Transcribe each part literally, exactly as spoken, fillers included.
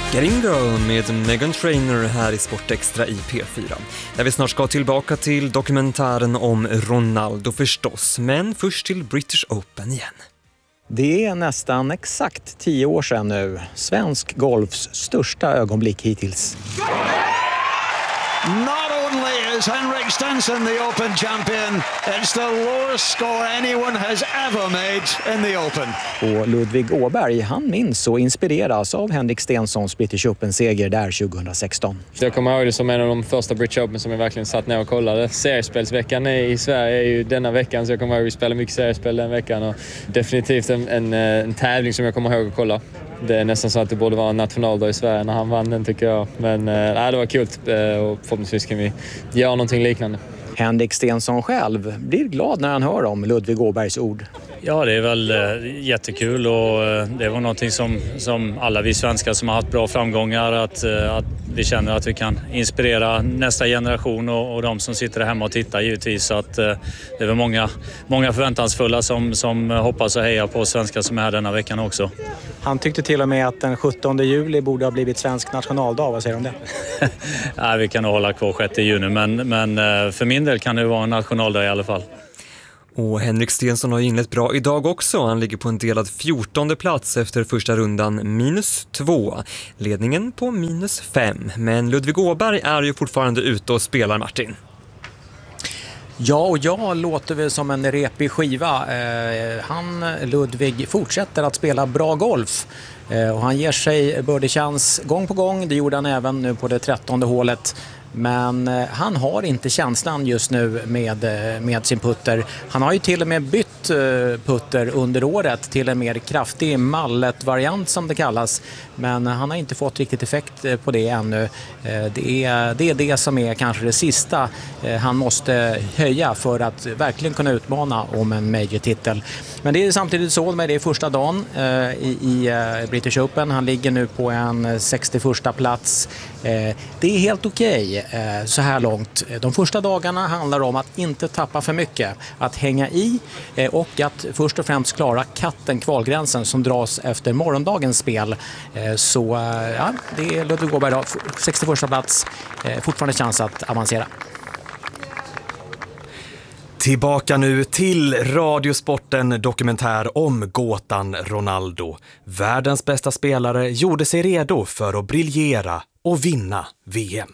Getting Girl med Meghan Trainor här i Sportextra i P fyra. Där vi snart ska tillbaka till dokumentären om Ronaldo förstås. Men först till British Open igen. Det är nästan exakt tio år sedan nu. Svensk golfs största ögonblick hittills. Not only is Henrik Stenson the Open champion, it's the lowest score anyone has ever made in the Open. Och Ludvig Åberg, han minns och inspireras av Henrik Stensons British Open-seger där tjugohundrasexton. Jag kommer ihåg det som en av de första British Open som jag verkligen satt ner och kollade. Seriespelsveckan i Sverige är ju denna veckan, så jag kommer ihåg att vi spelade mycket seriespel den veckan. Och definitivt en, en, en tävling som jag kommer ihåg att kolla. Det är nästan så att det borde vara en nationaldag i Sverige när han vann den, tycker jag. Men äh, det var kul och förhoppningsvis kan vi göra någonting liknande. Henrik Stensson själv blir glad när han hör om Ludvig Åbergs ord. Ja, det är väl äh, jättekul och äh, det var någonting som, som alla vi svenskar som har haft bra framgångar, att, äh, att vi känner att vi kan inspirera nästa generation och, och de som sitter hemma och tittar givetvis. Så att, äh, det är väl många, många förväntansfulla som, som hoppas och hejar på svenskar som är här denna veckan också. Han tyckte till och med att den sjuttonde juli borde ha blivit svensk nationaldag. Vad säger du om det? Nej, vi kan nog hålla kvar sjätte juni, men, men för min del kan det vara en nationaldag i alla fall. Och Henrik Stensson har inlett bra idag också. Han ligger på en delad fjortonde plats efter första rundan, minus två. Ledningen på minus fem. Men Ludvig Åberg är ju fortfarande ute och spelar, Martin. Ja, och jag låter väl som en repig skiva. Eh, han, Ludvig, fortsätter att spela bra golf. Eh, och han ger sig birdie-chans gång på gång. Det gjorde han även nu på det trettonde hålet. Men eh, han har inte känslan just nu med, med sin putter. Han har ju till och med bytt eh, putter under året till en mer kraftig mallet-variant som det kallas. Men eh, han har inte fått riktigt effekt eh, på det ännu. Eh, det, är, det är det som är kanske det sista eh, han måste höja för att verkligen kunna utmana om en major-titel. Men det är samtidigt så med det första dagen eh, i, i eh, British Open. Han ligger nu på en sextioförsta plats. Eh, det är helt okej. Okay. Så här långt. De första dagarna handlar om att inte tappa för mycket, att hänga i och att först och främst klara katten kvalgränsen som dras efter morgondagens spel. Så ja, det är Ludvig Åberg då, sextioförsta plats, fortfarande chans att avancera. Tillbaka nu till Radiosporten dokumentär om gåtan Ronaldo. Världens bästa spelare gjorde sig redo för att briljera och vinna V M.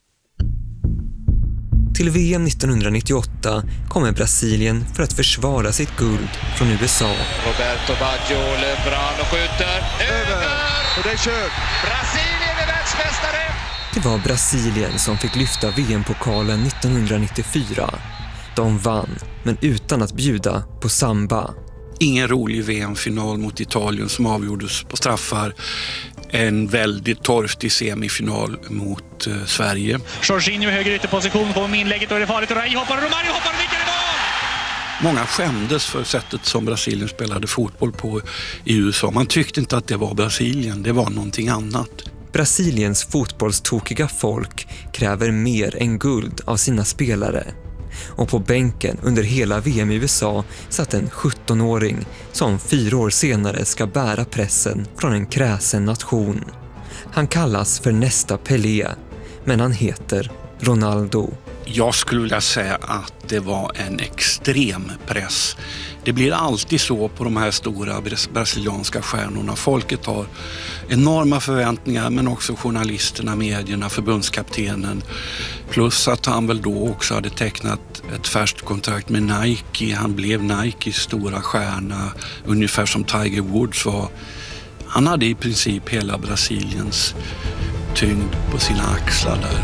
Till V M nittonhundranittioåtta kommer Brasilien för att försvara sitt guld från U S A. Roberto Baggio, Lebrun och skjuter över! Och det är kört! Brasilien är världsmästare! Det var Brasilien som fick lyfta V M-pokalen nittonhundranittiofyra. De vann, men utan att bjuda på samba. Ingen rolig V M-final mot Italien som avgjordes på straffar. En väldigt torftig semifinal mot uh, Sverige. Jorginho höger ytterposition på inlägget och är det farligt. Och Rai hoppar och Romario hoppar och nickar i mål! Många skämdes för sättet som Brasilien spelade fotboll på i U S A. Man tyckte inte att det var Brasilien, det var någonting annat. Brasiliens fotbollstokiga folk kräver mer än guld av sina spelare. Och på bänken under hela V M i U S A satt en sjuttonåring som fyra år senare ska bära pressen från en kräsen nation. Han kallas för nästa Pelé, men han heter Ronaldo. Jag skulle vilja säga att det var en extrem press. Det blir alltid så på de här stora brasilianska stjärnorna. Folket har enorma förväntningar, men också journalisterna, medierna, förbundskaptenen. Plus att han väl då också hade tecknat ett färskt kontrakt med Nike. Han blev Nikes stora stjärna, ungefär som Tiger Woods var. Han hade i princip hela Brasiliens tyngd på sina axlar där.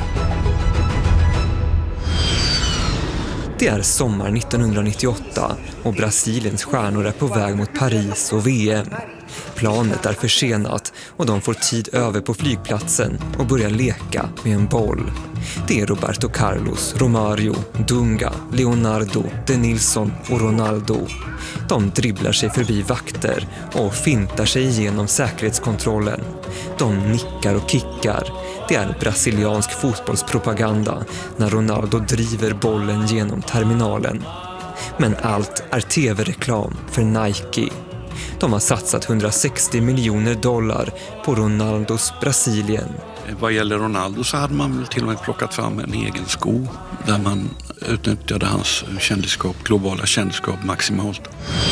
Det är sommar nittonhundranittioåtta och Brasiliens stjärnor är på väg mot Paris och V M. Planet är försenat och de får tid över på flygplatsen och börjar leka med en boll. Det är Roberto Carlos, Romario, Dunga, Leonardo, De Nilsson och Ronaldo. De dribblar sig förbi vakter och fintar sig igenom säkerhetskontrollen. De nickar och kickar. Det är brasiliansk fotbollspropaganda när Ronaldo driver bollen genom terminalen. Men allt är tv-reklam för Nike. De har satsat hundrasextio miljoner dollar på Ronaldos Brasilien. Vad gäller Ronaldo så hade man väl till och med plockat fram en egen sko där man utnyttjade hans kändisskap, globala kändisskap maximalt.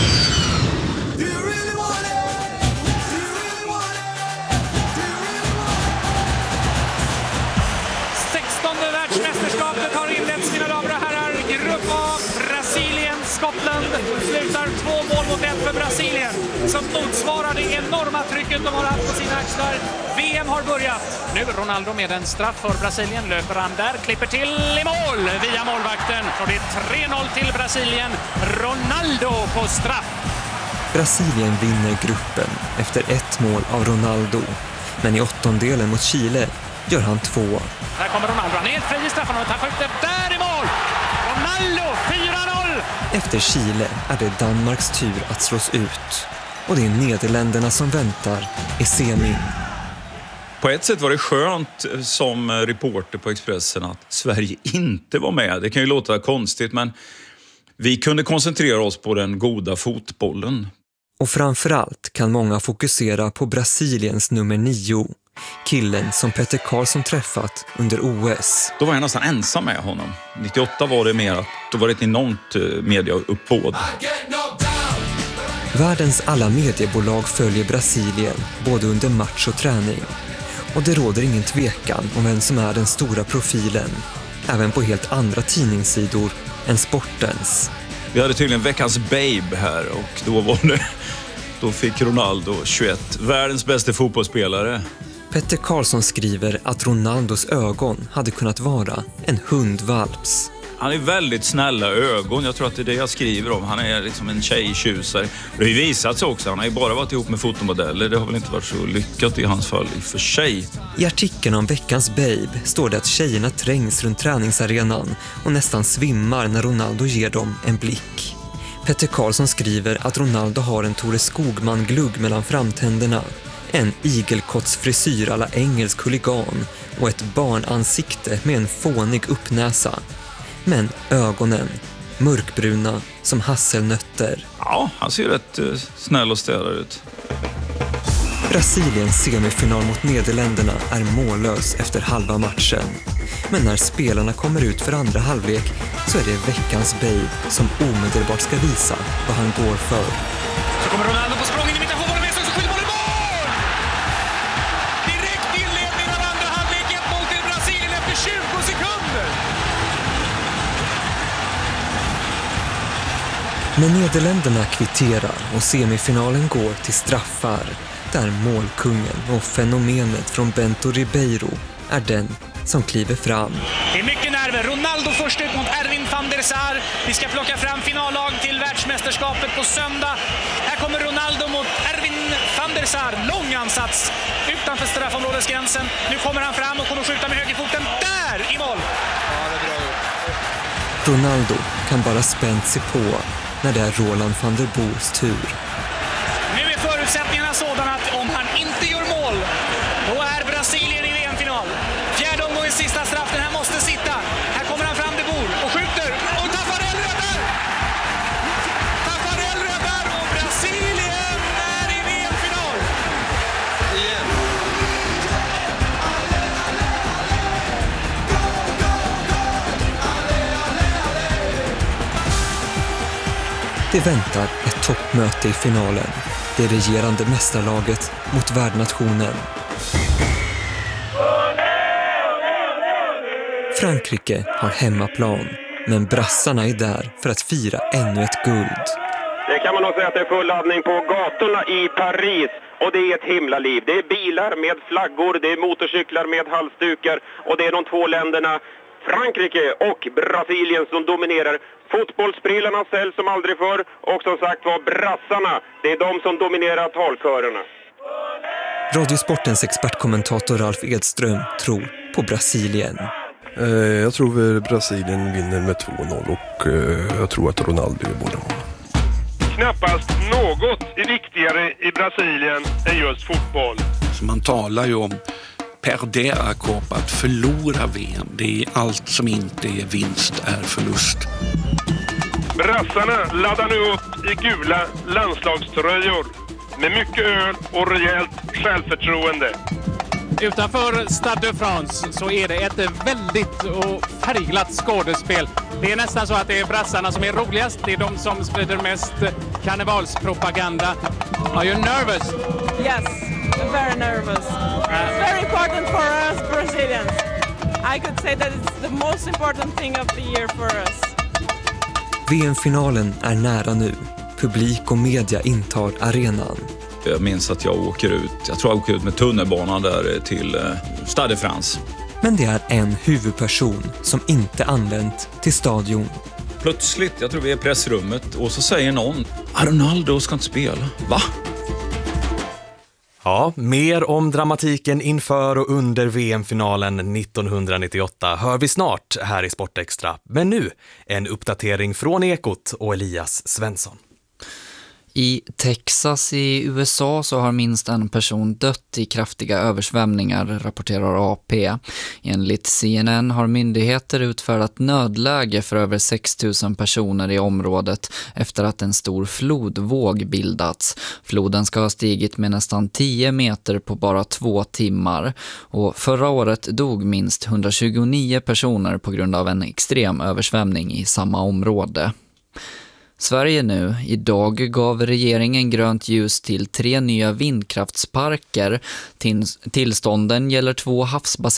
sextonde världsmästerskapet har inletts, mina damer och herrar. Grupp A, Brasilien, Skottland slutar två mål mot ett för Brasilien, som motsvarar det enorma trycket de har haft på sina axlar. V M har börjat. Nu Ronaldo med en straff för Brasilien. Löper han där, klipper till i mål via målvakten. Och det är tre noll till Brasilien. Ronaldo på straff. Brasilien vinner gruppen efter ett mål av Ronaldo. Men i åttondelen mot Chile gör han två. Här kommer Ronaldo. Han är fri i straffområdet. Han skjuter där i mål. Ronaldo, fyra noll. Efter Chile är det Danmarks tur att slås ut. Och det är Nederländerna som väntar i semin. På ett sätt var det skönt som reporter på Expressen att Sverige inte var med. Det kan ju låta konstigt, men vi kunde koncentrera oss på den goda fotbollen. Och framförallt kan många fokusera på Brasiliens nummer nio. Killen som Petter Karlsson träffat under O S. Då var jag nästan ensam med honom. nittioåtta var det mer att då var det ett enormt mediauppbåd. Världens alla mediebolag följer Brasilien både under match och träning. Och det råder ingen tvekan om vem som är den stora profilen. Även på helt andra tidningssidor än sportens. Vi hade tydligen veckans babe här och då var det... Då fick Ronaldo tjugoett, världens bästa fotbollsspelare. Petter Karlsson skriver att Ronaldos ögon hade kunnat vara en hundvalps. Han är väldigt snälla ögon, jag tror att det är det jag skriver om. Han är liksom en tjejtjusare. Det har ju visat sig också, han har ju bara varit ihop med fotomodeller. Det har väl inte varit så lyckat i hans fall i för sig. I artikeln om veckans babe står det att tjejerna trängs runt träningsarenan och nästan svimmar när Ronaldo ger dem en blick. Petter Karlsson skriver att Ronaldo har en Tore Skogman-glugg mellan framtänderna, en igelkottsfrisyr alla engelsk huligan och ett barnansikte med en fånig uppnäsa. Men ögonen, mörkbruna som hasselnötter. Ja, han ser rätt uh, snäll och städad ut. Brasiliens semifinal mot Nederländerna är mållös efter halva matchen. Men när spelarna kommer ut för andra halvlek så är det veckans babe som omedelbart ska visa vad han går för. Så kommer Ronaldo på språng in i mitten på bollen med sig, så skjuter bollen mål! Direkt inledning av andra halvlek, ett mål till Brasilien efter tjugo sekunder. Men Nederländerna kvitterar och semifinalen går till straffar. Där målkungen och fenomenet från Bento Ribeiro är den som kliver fram. Det är mycket nerver. Ronaldo först ut mot Erwin van der Sar. Vi ska plocka fram finallag till världsmästerskapet på söndag. Här kommer Ronaldo mot Erwin van der Sar. Lång ansats utanför straffområdesgränsen. Nu kommer han fram och kommer skjuta med högerfoten. Där i mål! Ja, det är bra gjort. Ronaldo kan bara spänt sig på när det är Roland van der Boers tur. Nu är förutsättningarna sådana att om han inte gör mål, då är Brasilien i V M-final. Fjärde omgångens sista straff, den här måste sitta. Här kommer han fram, de Boer, och skjuter. Och Taffarel räddar! Taffarel räddar och Brasilien är i V M-final. Igen. Det väntar ett toppmöte i finalen. Det regerande mästarlaget mot värdnationen. Frankrike har hemmaplan, men brassarna är där för att fira ännu ett guld. Det kan man nog säga att det är full laddning på gatorna i Paris. Och det är ett himla liv. Det är bilar med flaggor, det är motorcyklar med halsdukar. Och det är de två länderna, Frankrike och Brasilien, som dominerar. Fotbollsbrillorna säljs som aldrig förr. Och som sagt var, brassarna, det är de som dominerar talkörerna. Radiosportens expertkommentator Ralf Edström tror på Brasilien. Jag tror att Brasilien vinner med två noll och jag tror att Ronaldo är båda mål. Knappast något är viktigare i Brasilien än just fotboll. Så man talar ju om perder a Copa, att förlora V M. Det är allt som inte är vinst är förlust. Brassarna laddar nu upp i gula landslagströjor med mycket öl och rejält självförtroende. Utanför Stade de France så är det ett väldigt och färgglatt skådespel. Det är nästan så att det är brassarna som är roligast. Det är de som sprider mest karnevalspropaganda. Are you nervous? Yes, very nervous. It's very important for us Brazilians. I could say that it's the most important thing of the year for us. V M-finalen är nära nu. Publik och media intar arenan. Jag minns att jag åker ut, jag tror jag åker ut med tunnelbanan där till Stade de France. Men det är en huvudperson som inte anlänt till stadion. Plötsligt, jag tror vi är i pressrummet, och så säger någon: Ronaldo ska inte spela. Va? Ja, mer om dramatiken inför och under V M-finalen nittonhundranittioåtta hör vi snart här i Sportextra. Men nu en uppdatering från Ekot och Elias Svensson. I Texas i U S A så har minst en person dött i kraftiga översvämningar, rapporterar A P. Enligt C N N har myndigheter utfärdat nödläge för över sex tusen personer i området efter att en stor flodvåg bildats. Floden ska ha stigit med nästan tio meter på bara två timmar. Och förra året dog minst hundratjugonio personer på grund av en extrem översvämning i samma område. Sverige nu. Idag gav regeringen grönt ljus till tre nya vindkraftsparker. Tillstånden gäller två havsbaserade